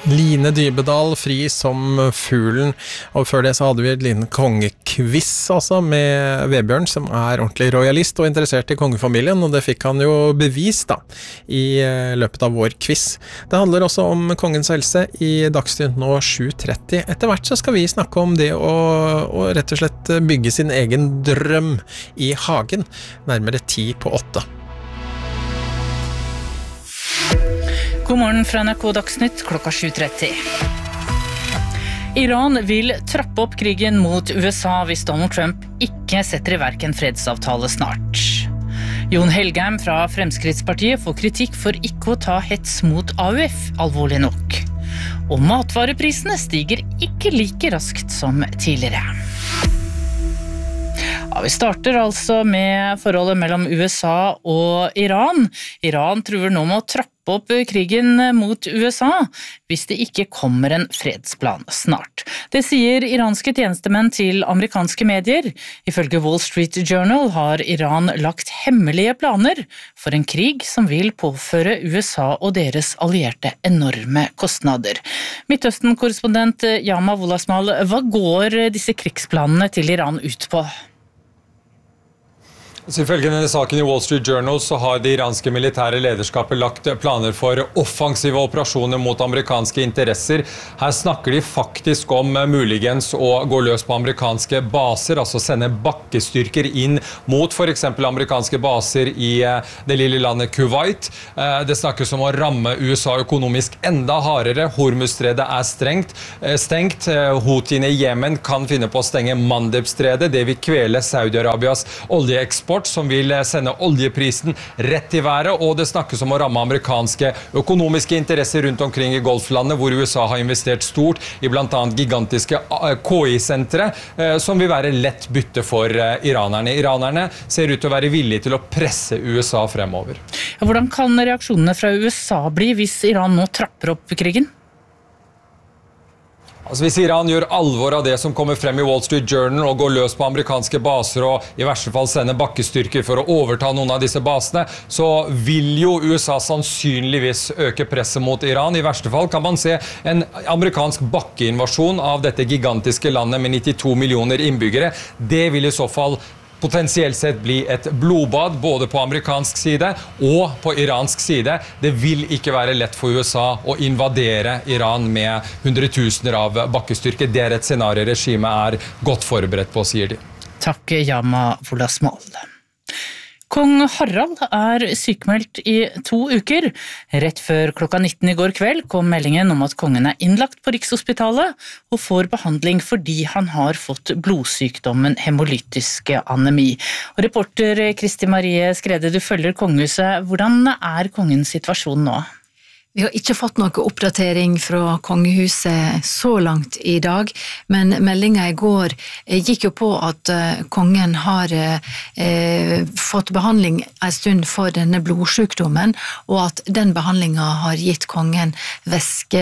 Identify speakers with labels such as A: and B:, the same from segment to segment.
A: Line Dybedal, fri som fuglen, og før det så hadde vi et liten kongekviss også med Vebjørn, som ordentlig royalist og interessert i kongefamilien, og det fikk han jo bevist da, i løpet av vår quiz. Det handler også om kongens helse i Dagsnytt nå 7:30. Etter hvert så skal vi snakke om det å rett og slett bygge sin egen drøm i hagen, nærmere 7:50.
B: God morgen fra NRK Dagsnytt klokka 7:30. Iran vil trappe opp krigen mot USA hvis Donald Trump ikke setter i verk en fredsavtale snart. Jon Helgheim fra Fremskrittspartiet får kritikk for ikke å ta hets mot AUF alvorlig nok. Og matvareprisene stiger ikke like raskt som tidligere. Ja, vi starter altså med forholdet mellom USA og Iran. Iran truer nå med å trappe opp krigen mot USA hvis det ikke kommer en fredsplan snart. Det sier iranske tjenestemenn til amerikanske medier. Ifølge Wall Street Journal har Iran lagt hemmelige planer for en krig som vil påføre USA og deres allierte enorme kostnader. Midtøsten-korrespondent Yama Wolasmal, hva går disse krigsplanene til Iran ut på?
C: Så ifølge denne saken i Wall Street Journal så har det iranske militære lederskapet lagt planer for offensive operasjoner mot amerikanske interesser. Her snakker de faktisk om muligens å gå løs på amerikanske baser, altså sende bakkestyrker inn mot for eksempel amerikanske baser i det lille landet Kuwait. Det snakkes om å ramme USA økonomisk enda hardere. Hormuzstredet stengt. Houthiene i Jemen kan finne på å stenge Mandebstredet. Det vil kvele Saudi-Arabias oljeeksport, som vil sende oljeprisen rett i været, og det snakkes om å ramme amerikanske økonomiske interesser rundt omkring i Golflandet, hvor USA har investert stort i blant annet gigantiske KI-sentre, som vil være lett bytte for iranerne. Iranerne ser ut til å være villige til å presse USA fremover.
B: Hvordan kan reaksjonene fra USA bli hvis Iran nå trapper opp krigen?
C: Altså hvis Iran gjør alvor av det som kommer frem i Wall Street Journal og går løs på amerikanske baser og i verste fall sender bakkestyrker for å overta noen av disse basene, så vil jo USA sannsynligvis øke presset mot Iran. I verste fall kan man se en amerikansk bakkeinvasjon av dette gigantiske landet med 92 millioner innbyggere. Det vil i så fall potensielt sett bli et blodbad både på amerikansk side og på iransk side. Det vil ikke være lett for USA å invadere Iran med hundretusener av bakkestyrker. Det et scenario regimet godt forberedt på, sier de.
B: Takk, Yama Wolasmal. Kong Harald sykmeldt i 2 uker. Rett før klokka 19 i går kveld kom meldingen om at kongen innlagt på Rikshospitalet og får behandling fordi han har fått blodsykdommen hemolytisk anemi. Og reporter Kristi Marie Skrede, du følger kongehuset. Hvordan kongens situasjon nå?
D: Vi har ikke fått noe oppdatering fra kongehuset så langt i dag, men meldingen i går gikk jo på at kongen har fått behandling en stund for denne blodsykdommen, og at den behandlingen har gitt kongen væske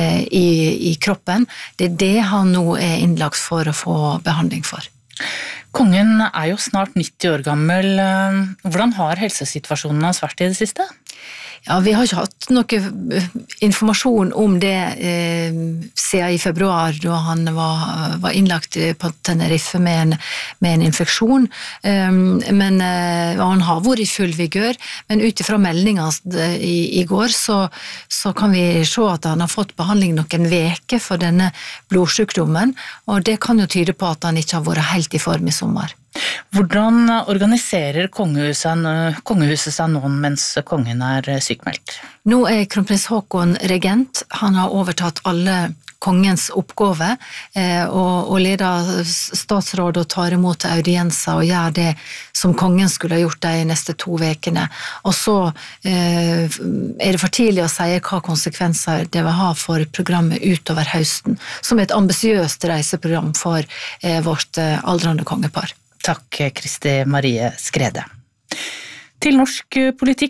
D: i kroppen. Det det han nå innlagt for å få behandling for.
B: Kongen jo snart 90 år gammel. Hvordan har helsesituasjonen hans vært i det siste?
D: Ja, vi har ikke hatt noe informasjon om det siden i februar, da han var innlagt på Tenerife med en infeksjon. Men han har vært i full vigør, men utifra meldingen i går så kan vi se at han har fått behandling noen veker for denne blodsykdommen, og det kan jo tyde på at han ikke har vært helt i form i sommer.
B: Hvordan organiserer kongehuset seg nå mens kongen sykmeldt?
D: Nå kronprins Haakon regent. Han har overtatt alle kongens oppgave og leder statsråd og tar imot audienser og gjør det som kongen skulle ha gjort de neste 2 ukene. Og så det for tidlig å si hva konsekvenser det vil ha for programmet utover høsten, som et ambisiøst reiseprogram for vårt aldrende kongepar.
B: Takk, Kristi Marie Skrede. Til norsk politikk nå.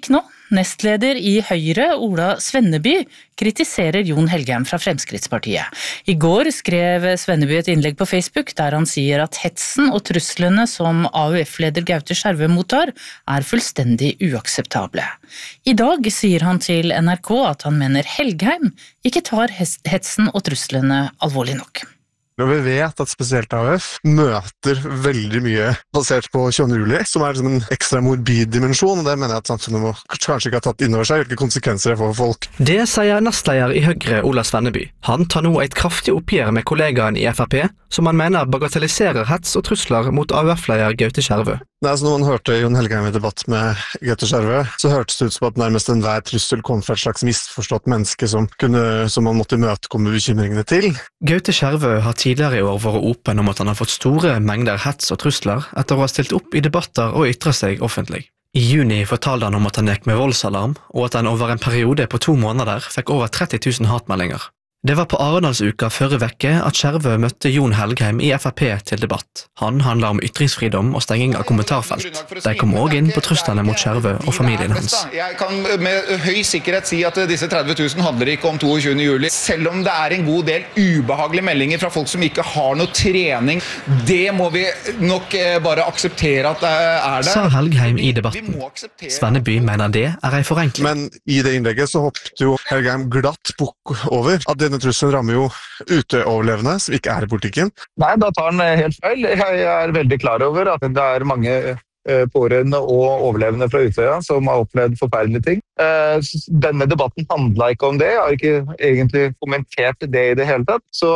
B: Nestleder i Høyre, Ola Svenneby, kritiserer Jon Helgheim fra Fremskrittspartiet. I går skrev Svenneby et innlegg på Facebook der han sier at hetsen og truslene som AUF-leder Gaute Skjervø mottar er fullstendig uakseptable. I dag sier han til NRK at han mener Helgheim ikke tar hetsen og truslene alvorlig nok.
E: Når vi vet at spesielt AUF møter veldig mye basert på 22. juli, som er liksom en ekstra morbid dimensjon, og det mener jeg at samfunnet må kanskje ikke ha tatt innover seg, hvilke konsekvenser det får for folk.
F: Det sier nestleder i Høyre, Ola Svenneby. Han tar nå et kraftig oppgjør med kollegaen i FrP, som han mener bagatelliserer hets og trusler mot AUF-leder Gaute Skjervø.
E: Det er så når man hørte Jon Helgheim i debatt med Gaute Skjervø, så hørtes det ut som at nærmest enhver trussel kom fra et slags misforstått menneske som man måtte imøtekomme bekymringene til.
F: Gaute Skjervø har tidligere i år vært åpen om at han har fått store mengder hets og trusler etter å ha stilt opp i debatter og ytret seg offentlig. I juni fortalte han om at han gikk med voldsalarm, og at han over en periode på 2 måneder fikk over 30 000 hatmeldinger. Det var på Arendalsuka forrige veke at Skjervø møtte Jon Helgheim i FrP til debatt. Han handler om ytringsfridom og stenging av kommentarfelt. De kom også inn på truslene mot Skjervø og familien hans.
G: Jeg kan med høy sikkerhet si at disse 30 000 handler ikke om 22. juli. Selv om det er en god del ubehagelige meldinger fra folk som ikke har noe trening, det må vi nok bare akseptere at det er der.
F: Sa Helgheim i debatten. Svenneby mener det er en forenkling.
E: Men i det innlegget så hoppet jo Helgheim glatt bukk over at denne trusselen rammer jo uteoverlevende som ikke er i politikken.
H: Nei, da tar han helt feil. Jeg er veldig klar over at det er mange pårørende og overlevende fra Utøya som har opplevd forferdelige ting. Denne debatten handlet ikke om det. Jeg har ikke egentlig kommentert det i det hele tatt. Så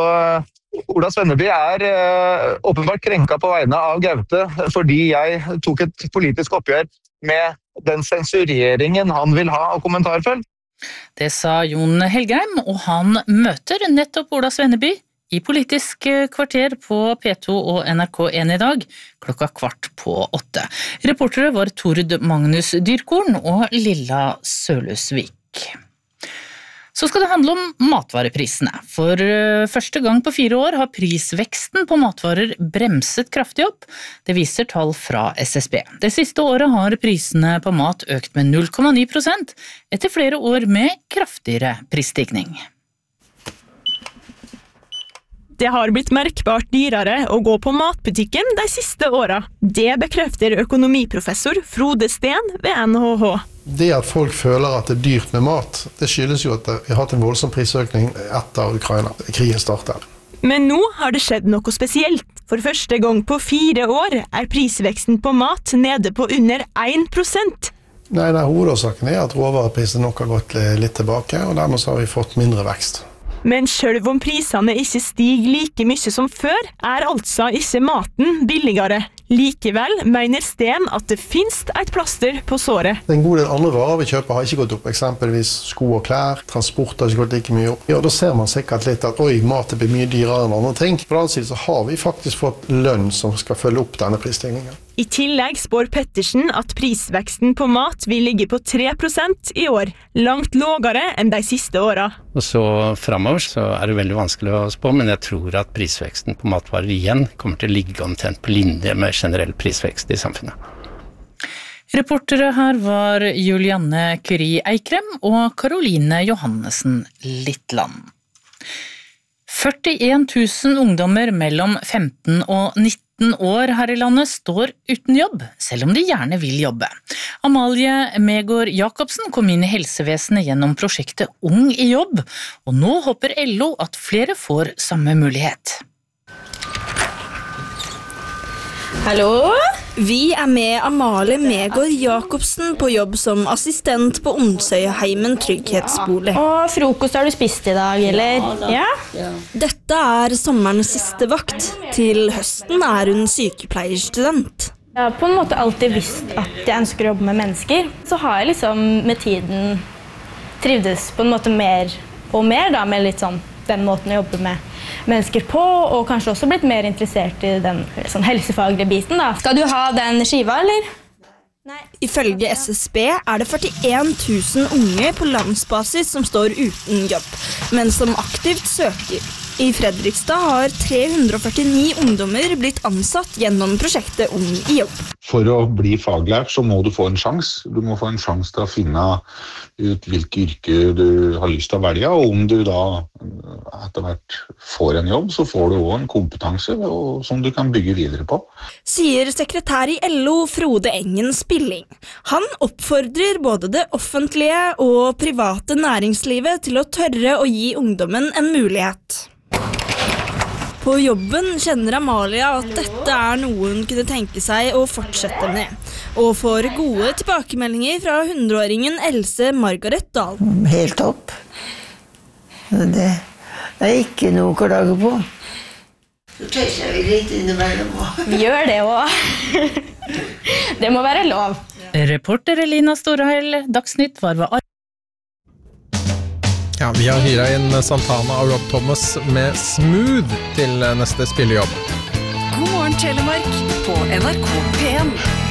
H: Ola Svenneby er åpenbart krenka på vegne av Gaute fordi jeg tok et politisk oppgjør med den sensureringen han vil ha av kommentarfelt.
B: Det sa Jon Helgheim, og han møter nettopp Ola Svenneby i Politisk kvarter på P2 og NRK1 i dag, 7:15. Reportere var Tord Magnus Dyrkorn og Lilla Sølhusvik. Så skal det handle om matvareprisene. For første gang på 4 år har prisveksten på matvarer bremset kraftig opp. Det viser tall fra SSB. Det siste året har prisene på mat økt med 0,9%, etter flere år med kraftigere prisstigning.
I: Det har blitt merkbart dyrere å gå på matbutikken de siste årene. Det bekrefter økonomiprofessor Frode Steen ved NHH.
J: Det at folk føler at det er dyrt med mat, det skyldes jo at vi har hatt en voldsom prisøkning etter Ukraina-krigen startet.
I: Men nå har det skjedd noe spesielt. For første gang på 4 år er prisveksten på mat nede på under 1%.
J: Nei, hovedårsaken er at råvareprisene nok har gått litt tilbake, og dermed så har vi fått mindre vekst.
I: Men selv om prisene ikke stiger like mye som før, er altså ikke maten billigere. Likevel mener Sten at det finnes et plaster på såret.
J: En god del andre varer vi kjøper har ikke gått opp, eksempelvis sko og klær, transport har ikke gått like mye opp. Ja, da ser man sikkert litt at mat blir mye dyrere enn andre ting. På den annen side så har vi faktisk fått lønn som skal følge opp denne prisstigningen.
I: I tillegg spår Pettersen at prisveksten på mat vil ligge på 3% i år, langt lavere enn de siste årene.
K: Og så fremover så er det veldig vanskelig å spå, men jeg tror at prisveksten på matvarer igjen kommer til å ligge omtrent på linje med generell prisvekst i samfunnet.
B: Reportere her var Julianne Curie Eikrem og Caroline Johannessen Littland. 41 000 ungdommer mellom 15 og 19 år her i landet står uten jobb, selv om de gjerne vil jobbe. Amalie Megård Jacobsen kom inn i helsevesenet gjennom prosjektet Ung i jobb, og nå håper LO at flere får samme mulighet.
L: Hallo? Vi er med Amalie Megård Jacobsen på jobb som assistent på Onsøyheimen trygghetsbolig.
M: Og frokost har du spist i dag, eller? Ja?
L: Dette er sommerens siste vakt. Til høsten er hun sykepleierstudent.
M: Jeg har på en måte alltid visst at jeg ønsker å jobbe med mennesker. Så har jeg liksom med tiden trivdes på en måte mer og mer da, med litt sånn den måten å jobbe med mennesker på, og kanskje også blitt mer interessert i den sånn helsefaglige biten da. Skal du ha den skiva, eller?
L: Nei. Ifølge SSB er det 41 000 unge på landsbasis som står uten jobb, men som aktivt søker. I Fredrikstad har 349 ungdommer blitt ansatt gjennom prosjektet Ung i jobb.
N: For å bli faglært så må du få en sjans. Du må få en sjans til å finne ut hvilke yrke du har lyst til å velge, og om du da etter hvert får en jobb, så får du også en kompetanse som du kan bygge videre på.
L: Sier sekretær i LO Frode Engen Spilling. Han oppfordrer både det offentlige og private næringslivet til å tørre å gi ungdommen en mulighet. På jobben kjenner Amalia at dette noe hun kunne tenke seg å fortsette med, og får gode tilbakemeldinger fra 100-åringen Else Margaret Dahl.
O: Helt topp. Det ikke noe å klage på. Så tøyser vi litt innimellom.
M: Vi gjør det også. Det må være lov.
B: Reporter Elina Storheil, Dagsnytt var ved
A: Ja, vi har hyret inn Santana og Rob Thomas med Smooth til neste spillejobb.
P: God morgen Telemark på NRK P1.